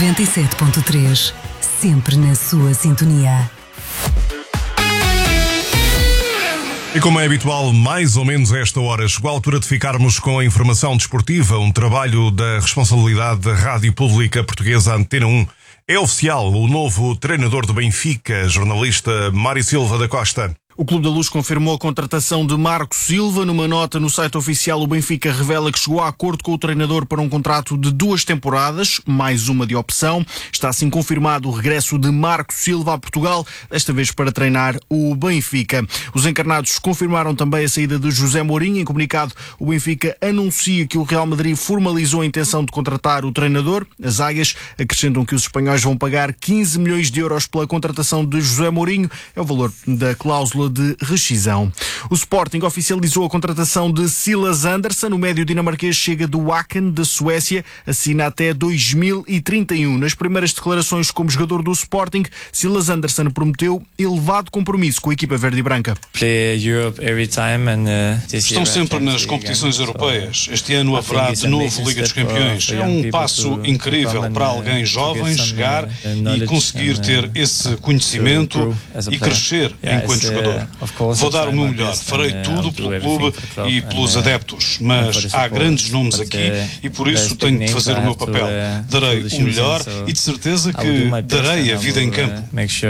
97.3, sempre na sua sintonia. E como é habitual, mais ou menos a esta hora, chegou a altura de ficarmos com a informação desportiva, um trabalho da responsabilidade da Rádio Pública Portuguesa Antena 1. É oficial o novo treinador do Benfica, jornalista Mário Silva da Costa. O Clube da Luz confirmou a contratação de Marco Silva. Numa nota no site oficial, o Benfica revela que chegou a acordo com o treinador para um contrato de 2 temporadas, mais uma de opção. Está assim confirmado o regresso de Marco Silva a Portugal, desta vez para treinar o Benfica. Os encarnados confirmaram também a saída de José Mourinho. Em comunicado, o Benfica anuncia que o Real Madrid formalizou a intenção de contratar o treinador. As águias acrescentam que os espanhóis vão pagar 15 milhões de euros pela contratação de José Mourinho. É o valor da cláusula de rescisão. O Sporting oficializou a contratação de Silas Andersson. O médio dinamarquês chega do Wacken, da Suécia, assina até 2031. Nas primeiras declarações como jogador do Sporting, Silas Andersson prometeu elevado compromisso com a equipa verde e branca. Estão sempre nas competições europeias. Este ano haverá de novo Liga dos Campeões. É um passo incrível para alguém jovem chegar e conseguir ter esse conhecimento e crescer enquanto jogador. Vou dar o meu melhor, farei tudo pelo clube e pelos adeptos, mas há grandes nomes aqui e por isso tenho de fazer o meu papel. Darei o melhor e de certeza que darei a vida em campo.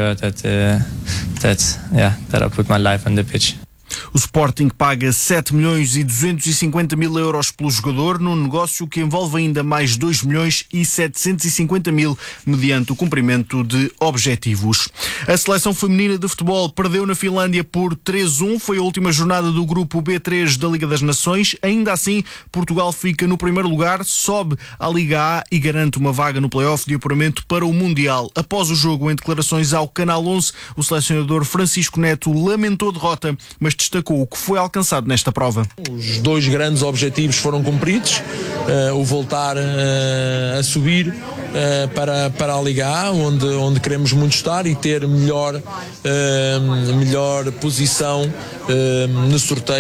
O Sporting paga 7 milhões e 250 mil euros pelo jogador, num negócio que envolve ainda mais 2 milhões e 750 mil mediante o cumprimento de objetivos. A seleção feminina de futebol perdeu na Finlândia por 3-1. Foi a última jornada do grupo B3 da Liga das Nações. Ainda assim, Portugal fica no primeiro lugar, sobe à Liga A e garante uma vaga no play-off de apuramento para o Mundial. Após o jogo, em declarações ao Canal 11, o selecionador Francisco Neto lamentou a derrota, mas destacou o que foi alcançado nesta prova. Os 2 grandes objetivos foram cumpridos, o voltar a subir para a Liga A, onde queremos muito estar e ter melhor posição no sorteio.